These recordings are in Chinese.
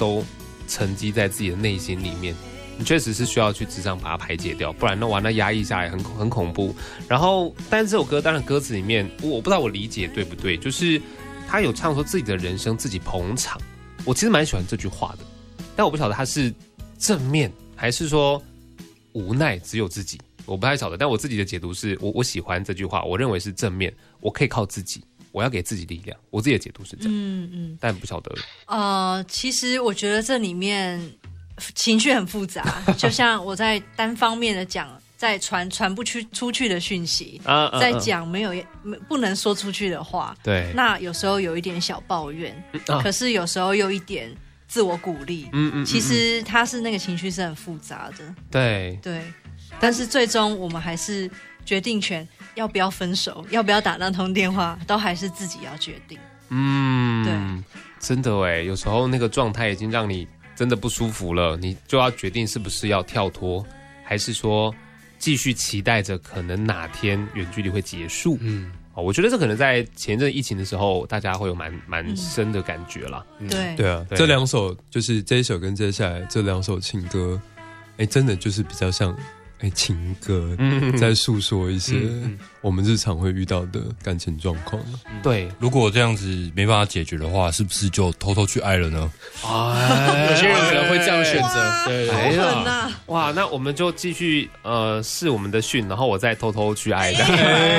都沉积在自己的内心里面，你确实是需要去职场把它排解掉，不然那压抑下来很恐怖。然后，但是这首歌当然歌词里面，我不知道我理解对不对，就是他有唱说自己的人生自己捧场，我其实蛮喜欢这句话的，但我不晓得他是正面还是说无奈只有自己，我不太晓得。但我自己的解读是我喜欢这句话，我认为是正面，我可以靠自己。我要给自己力量，我自己的解读是这样，但不晓得。 其实我觉得这里面情绪很复杂，就像我在单方面的讲，在传不出去的讯息，在讲不能说出去的话， 对， 那有时候有一点小抱怨，可是有时候又一点自我鼓励，其实他是那个情绪是很复杂的， 对， 但是最终我们还是决定权。要不要分手，要不要打那通电话，都还是自己要决定。对， 真的耶，有时候那个状态已经让你真的不舒服了，你就要决定是不是要跳脱，还是说继续期待着可能哪天远距离会结束。我觉得这可能在前阵疫情的时候，大家会有蛮深的感觉啦。 对啊，这两首就是这一首跟接下来这两首情歌，真的就是比较像。情歌在诉说一些我们日常会遇到的感情状况。 对， 如果这样子没办法解决的话，是不是就偷偷去爱了呢？ 有些人可能会这样选择。对， 好狠啊！ 哇，那我们就继续试我们的训，然后我再偷偷去爱的。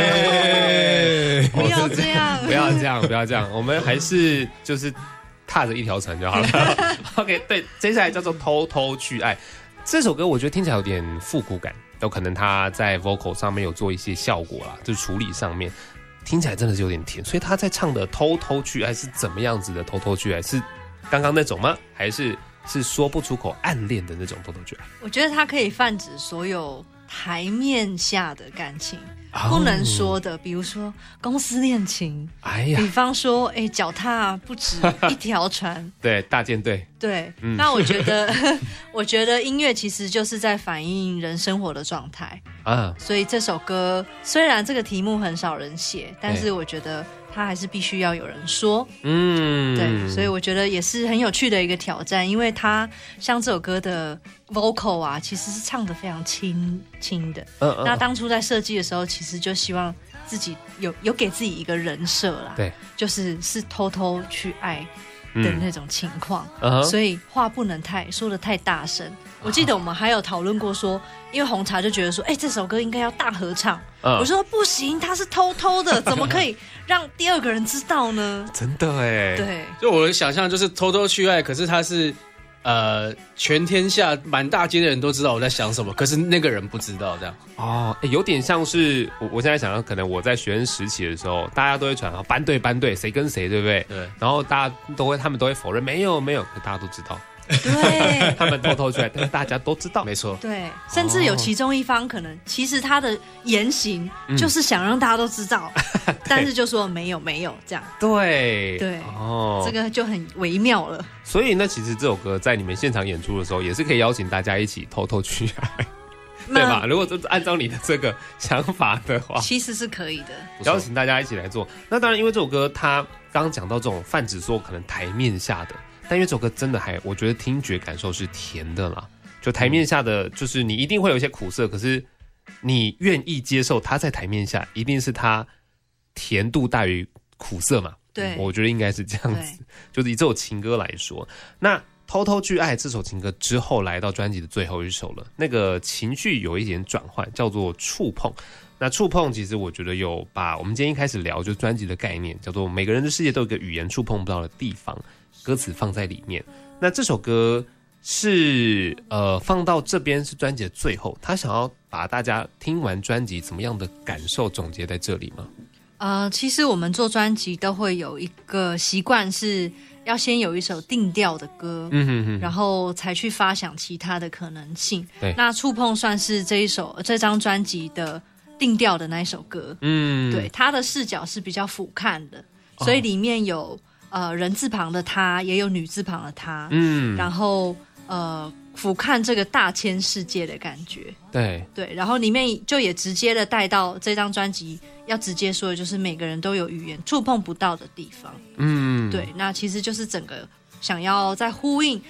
不要这样， 不要这样，我们还是就是踏着一条船就好了。OK， 对，接下来叫做偷偷去爱。这首歌我觉得听起来有点复古感，有可能他在 vocal 上面有做一些效果啦，就是处理上面听起来真的是有点甜，所以他在唱的偷偷去爱是怎么样子的偷偷去爱？是刚刚那种吗？还是说不出口暗恋的那种偷偷去爱？ 我觉得它可以泛指所有台面下的感情，不能说的，比如说公司恋情，比方说脚踏不止一条船， 对，大舰队， 对，那我觉得音乐其实就是在反映人生活的状态啊，所以这首歌虽然这个题目很少人写，但是我觉得它还是必须要有人说，对，所以我觉得也是很有趣的一个挑战，因为它像这首歌的 vocal 啊，其实是唱得非常轻的，那当初在设计的时候，其实就希望自己有给自己一个人设啦， 对， 就是偷偷去爱的那种情况，所以话不能说得太大声。我记得我们还有讨论过说，因为红茶就觉得说，这首歌应该要大合唱，我说不行，他是偷偷的，怎么可以让第二个人知道呢？ 真的对， 就我的想象就是偷偷去爱，可是他是全天下满大街的人都知道我在想什么，可是那个人不知道，这样有点像是我现在想到，可能我在学生时期的时候，大家都会传班队谁跟谁，对不对？对，然后他们都会否认没有，可大家都知道。 对， 他们偷偷出来，但是大家都知道， 没错。 对，甚至有其中一方可能其实他的言行就是想让大家都知道，但是就说没有这样。 对， 这个就很微妙了。 所以那其实这首歌在你们现场演出的时候，也是可以邀请大家一起偷偷去爱。对吧？如果按照你的这个想法的话， 其实是可以的， 邀请大家一起来做。那当然，因为这首歌它刚刚讲到这种泛指说可能台面下的。但因为这首歌真的我觉得听觉感受是甜的啦，就台面下的就是你一定会有一些苦涩，可是你愿意接受它在台面下，一定是它甜度大于苦涩嘛？ 对， 我觉得应该是这样子。就是以这首情歌来说，那偷偷去爱这首情歌之后，来到专辑的最后一首了，那个情绪有一点转换，叫做触碰。那触碰其实我觉得有把我们今天一开始聊就专辑的概念，叫做每个人的世界都有一个语言触碰不到的地方。歌词放在里面，那这首歌是放到这边是专辑的最后，他想要把大家听完专辑怎么样的感受总结在这里吗？ 其实我们做专辑都会有一个习惯，是要先有一首定调的歌，然后才去发想其他的可能性。对，那触碰算是这张专辑的定调的那一首歌，对，他的视角是比较俯瞰的，所以里面有。人字旁的他，也有女字旁的他，然后俯瞰这个大千世界的感觉，对，然后里面就也直接的带到这张专辑要直接说的就是每个人都有语言触碰不到的地方，对，那其实就是整个想要在呼应